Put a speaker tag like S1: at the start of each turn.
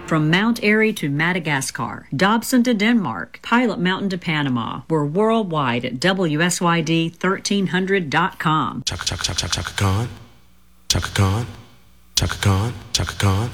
S1: From Mount Airy to Madagascar, Dobson to Denmark, Pilot Mountain to Panama. We're worldwide at WSYD1300.com.
S2: Chaka Khan, Chaka Khan, Chaka Khan, Chaka Khan.